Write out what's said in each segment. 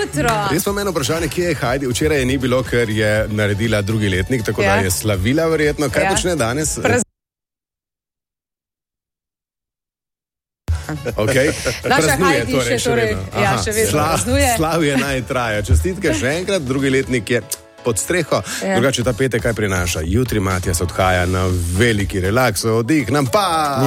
jutro. Jaz pa meni vprašanje, kje je Heidi? Včeraj je ni bilo, ker je naredila drugi letnik, tako da je slavila verjetno. Kaj počne danes? Okay. Naša Heidi še vedno praznuje. Slavje naj traja. Čestitke še enkrat, drugi letnik je pod streho. Drugače ta petek kaj prinaša? Jutri Matjas odhaja na veliki relaks, oddih nam pa.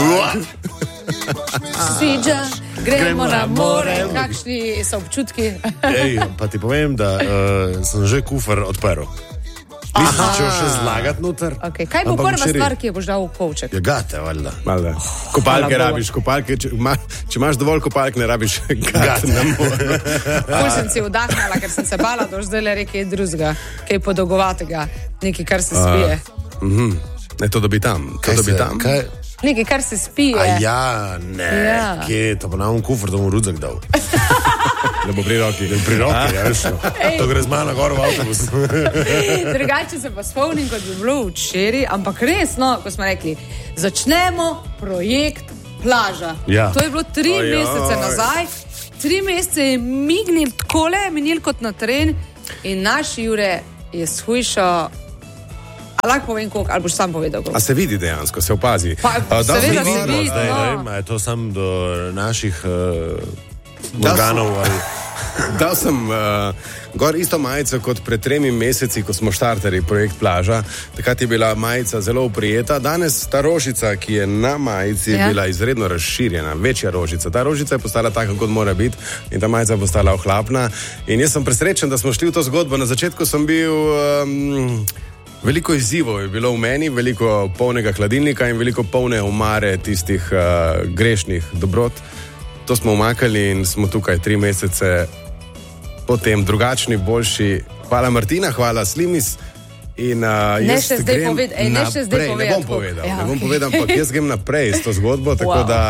Sviđa, gremo na more. Kakšni so občutki? Pa ti povem, da sem že kufer odprl. Mislim, če jo še zlagat noter. Okay. Kaj bo prva stvar, ki je boš dal v kovček? Je gate, valjda. Kopalke rabiš, kopalke. Če imaš dovolj kopalk, ne rabiš gate na morju. Pol sem si vdahnala, ker sem se bala, da boš zdaj rekel drugega, kaj podolgovatega, nekaj, kar se spije. Ne, to dobi tam. Nekaj, kar se spije. Kje, to pa nam kufer, da mu rudzak dal. Da bo pri roki. Pri roki, ja, veš. To gre z mano gor v avtobus. Drugače se pa spomnim, kot bi bilo včeraj, ampak resno, ko smo rekli, začnemo projekt Plaža. To je bilo 3 mesece nazaj. 3 mesece je mignil takole, minil kot na tren in naš Jure je shujšal. A lahko povem koliko, ali boš sam povedal koliko? A se vidi dejansko, se opazi. Seveda se vidi. Je to sam do naših organov ali... Dal sem gor isto majico kot pred 3 meseci, ko smo štartali projekt Plaža. Takrat je bila majica zelo oprijeta. Danes ta rožica, ki je na majici, je bila izredno razširjena, večja rožica. Ta rožica je postala taka, kot mora biti in ta majica je postala ohlapna. In jaz sem presrečen, da smo šli v to zgodbo. Na začetku sem bil... Veliko izzivov je bilo v meni, veliko polnega hladilnika in veliko polne omare tistih grešnih dobrot. To smo umakali in smo tukaj 3 mesece potem drugačni, boljši. Hvala Martina, hvala Slimis. In jaz grem naprej. Ne bom povedal, ampak jaz grem naprej s to zgodbo, tako da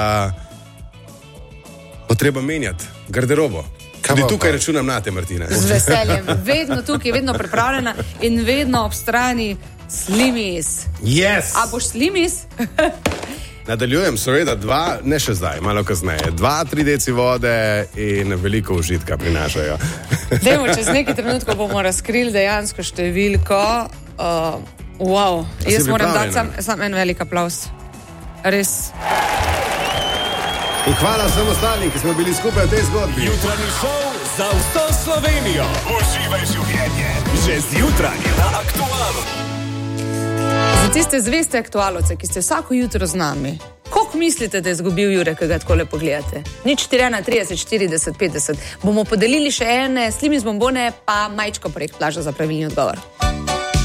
bo treba menjati garderobo. Tudi tukaj računam na te, Martina. Z veseljem. Vedno tukaj, vedno pripravljena in vedno ob strani Slimis. Yes! A boš Slimis? Nadaljujem, seveda, ne še zdaj, malo kasneje. 2-3 deci vode in veliko užitka prinašajo. Dajmo, čez nekaj trenutkov bomo razkrili dejansko številko. Wow, jaz moram dati sam en velik aplaus. Res. In hvala vsem ostalim, ki smo bili skupaj v tej zgodbi. Jutranji šov za vso Slovenijo. Uživaj življenje. Že zjutraj na Aktualu. Za tiste zveste aktualovce, ki ste vsako jutro z nami, koliko mislite, da je izgubil Jure, ki ga takole pogledate? 041 30 40 50. Bomo podelili še ene Slimis bombone, pa majčko projekt Plaža za pravilni odgovor.